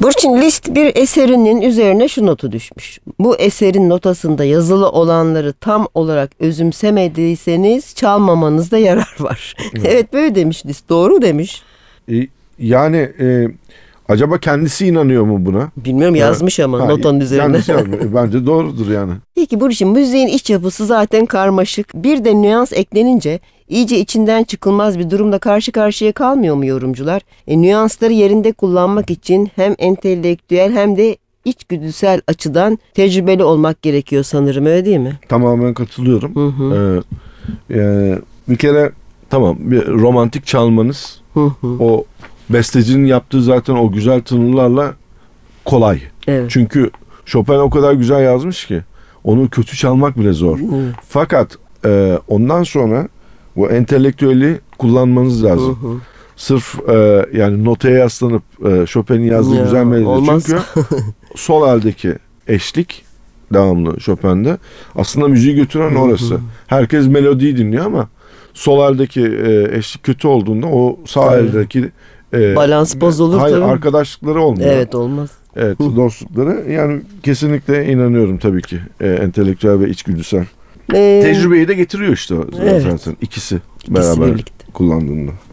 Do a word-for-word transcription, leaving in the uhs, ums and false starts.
Burçin Liszt bir eserinin üzerine şu notu düşmüş. Bu eserin notasında yazılı olanları tam olarak özümsemediyseniz çalmamanızda yarar var. Evet, evet böyle demiş Liszt. Doğru demiş. E, yani e, acaba kendisi inanıyor mu buna? Bilmiyorum, yazmış ama ha, notanın üzerine. Kendisi yazmış. Bence doğrudur yani. Peki Burçin, müziğin iç yapısı zaten karmaşık. Bir de nüans eklenince iyice içinden çıkılmaz bir durumla karşı karşıya kalmıyor mu yorumcular? E, nüansları yerinde kullanmak için hem entelektüel hem de içgüdüsel açıdan tecrübeli olmak gerekiyor sanırım, öyle değil mi? Tamamen katılıyorum. Hı hı. Ee, e, bir kere tamam, bir romantik çalmanız, Hı hı. o bestecinin yaptığı zaten o güzel tınılarla kolay. Evet. Çünkü Chopin o kadar güzel yazmış ki onu kötü çalmak bile zor. Hı. Fakat e, ondan sonra bu entelektüeli kullanmanız lazım. Hı hı. Sırf e, yani notaya yaslanıp e, Chopin'in yazdığı Ya, güzel melodi. olmaz. Çünkü sol eldeki eşlik devamlı Chopin'de aslında müziği götüren orası. Herkes melodiyi dinliyor ama sol eldeki e, eşlik kötü olduğunda o sağ Tabii. eldeki e, balans bozulur hayır, tabii. arkadaşlıkları olmuyor. Evet, olmaz. Evet, dostlukları. Yani kesinlikle inanıyorum tabii ki. E, entelektüel ve içgüdüsel. Ee, Tecrübeyi de getiriyor işte zaten evet. ikisi İkisi beraber birlikte kullandığında.